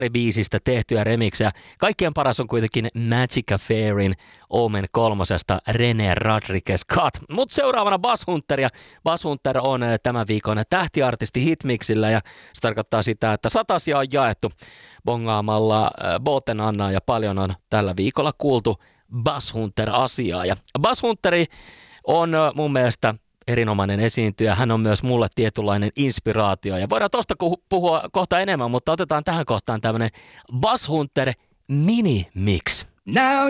biisistä tehtyjä remiksejä. Kaikkien paras on kuitenkin Magic Affairin Omen 3. René Rodriguez Cut. Mutta seuraavana Bass Hunter, ja Bass Hunter on tämän viikon tähtiartisti Hitmixillä, ja se tarkoittaa sitä, että 100 on jaettu bongaamalla Boten Annaa, ja paljon on tällä viikolla kuultu Bass Hunter-asiaa. Ja Bass Hunteri on mun mielestä erinomainen esiintyjä. Hän on myös mulle tietynlainen inspiraatio. Ja voidaan tosta puhua kohta enemmän, mutta otetaan tähän kohtaan tämmönen Bass Hunter mini-mix. Now